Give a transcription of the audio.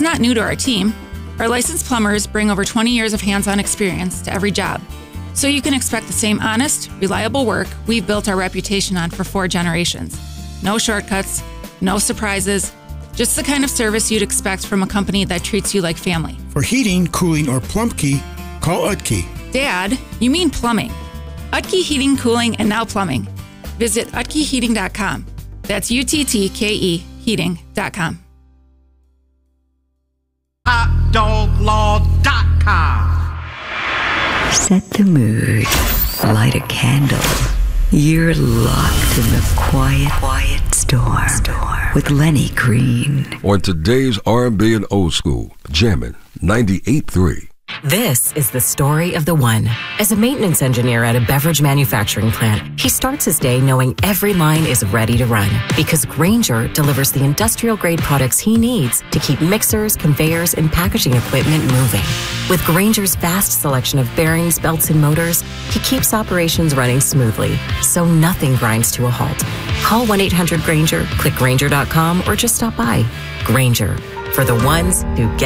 not new to our team. Our licensed plumbers bring over 20 years of hands-on experience to every job. So you can expect the same honest, reliable work we've built our reputation on for 4 generations. No shortcuts, no surprises, just the kind of service you'd expect from a company that treats you like family. For heating, cooling, or Plumbkey, call Utke. Dad, you mean plumbing. Utke Heating, Cooling, and now plumbing. Visit utkeheating.com. That's UTTKE heating.com. HotDogLaw.com. Set the mood. Light a candle. You're locked in the quiet storm with Lenny Green. On today's R&B and Old School, Jammin' 98.3. This is the story of the one. As a maintenance engineer at a beverage manufacturing plant, he starts his day knowing every line is ready to run because Grainger delivers the industrial-grade products he needs to keep mixers, conveyors, and packaging equipment moving. With Grainger's vast selection of bearings, belts, and motors, he keeps operations running smoothly, so nothing grinds to a halt. Call 1-800-GRAINGER, click Grainger.com, or just stop by. Grainger, for the ones who get